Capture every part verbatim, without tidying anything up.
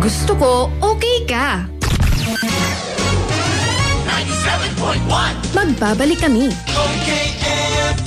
Gusto ko, okay ka. ninety-seven point one Magbabalik kami. Okay F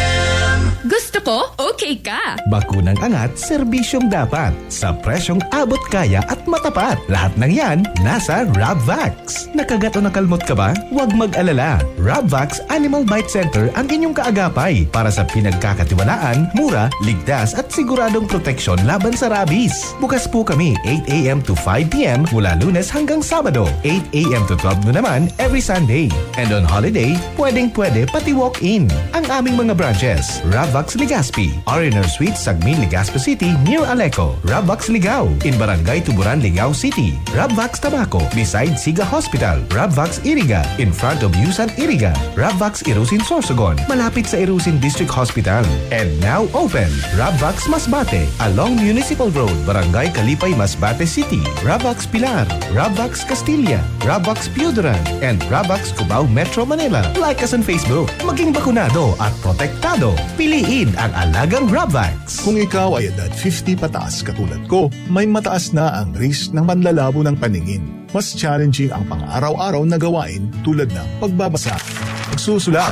M. Gusto ko, okay ka. Bakunang angat, serbisyong dapat. Sa presyong abot kaya at matapat. Lahat ng yan, nasa Rabvax. Nakagat o nakalmot ka ba? Huwag mag-alala. Rabvax Animal Bite Center ang inyong kaagapay para sa pinagkakatiwalaan, mura, ligtas at siguradong proteksyon laban sa rabies. Bukas po kami eight a.m. to five p.m. mula Lunes hanggang Sabado. eight a.m. to twelve noon naman every Sunday. And on holiday, pwedeng-pwede pati walk-in. Ang aming mga branches, Rabvax Legazpi, R and R Suite, Sagmin, Legazpi City, near Aleco. Rabvax Ligao, in Barangay Tuburan, Ligao City. Rabvax Tabaco, beside Siga Hospital. Rabvax Iriga, in front of Yusan Iriga. Rabvax Irusin Sorsogon, malapit sa Irusin District Hospital. And now open, Rabvax Masbate, along Municipal Road, Barangay Kalipay, Masbate City. Rabvax Pilar, Rabvax Castilla, Rabvax Piudaran, and Rabvax Cubao, Metro Manila. Like us on Facebook, maging bakunado at protektado. Piliin ang alagang Rabvax. Kung ikaw ay edad fifty pataas katulad ko, may mataas na ang risk ng manlalabo ng paningin. Mas challenging ang pang-araw-araw na gawain tulad ng pagbabasa, pagsusulat,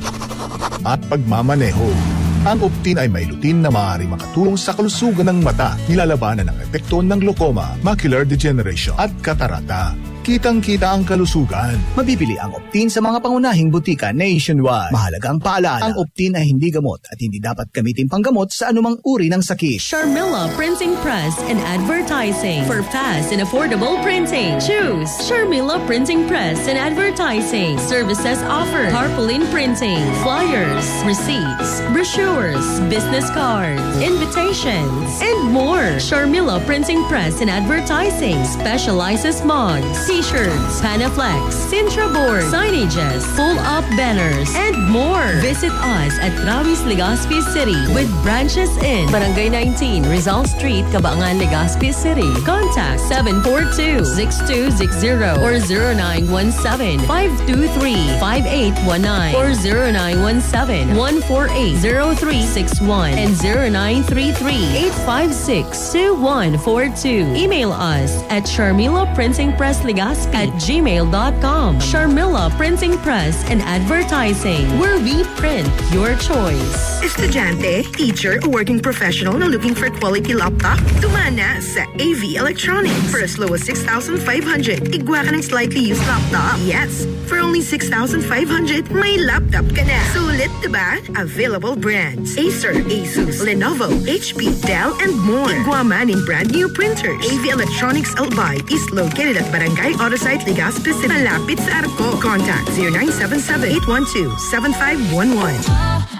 at pagmamaneho. Ang Optin ay may lutin na maaari makatulong sa kalusugan ng mata, nilalabanan ang epekto ng glaucoma, macular degeneration at katarata. Kitang-kita ang kalusugan. Mabibili ang Optin sa mga pangunahing butika nationwide. Mahalagang paalala, ang Optin ay hindi gamot at hindi dapat gamitin panggamot sa anumang uri ng sakit. Sharmila Printing Press and Advertising. For fast and affordable printing, choose Sharmila Printing Press and Advertising. Services offered: tarpaulin printing, flyers, receipts, brochures, business cards, invitations, and more. Sharmila Printing Press and Advertising specializes mugs, t-shirts, Panaflex, Sintra board, signages, full-up banners, and more. Visit us at Travis, Legazpi City with branches in Barangay nineteen, Rizal Street, Cabangan, Legazpi City. Contact seven four two, six two six zero or zero nine one seven, five two three, five eight one nine or zero nine one seven, one four eight, zero three six one and zero nine three three, eight five six, two one four two. Email us at Sharmila Printing Press Legazpi at gmail dot com. Sharmila Printing Press and Advertising, where we print your choice. Estudyante, teacher, or working professional na looking for quality laptop? Tumana sa A V Electronics. For as low as six thousand five hundred, igwa ka ng slightly used laptop. Yes, for only six thousand five hundred, may laptop ka na. Sulit, diba? Available brands: Acer, Asus, Lenovo, H P, Dell, and more. Igwa man in brand new printers. A V Electronics Albay is located at Barangay Autosite, Legazpi City, malapit sa Arco. Contact zero nine seven seven, eight one two, seven five one one.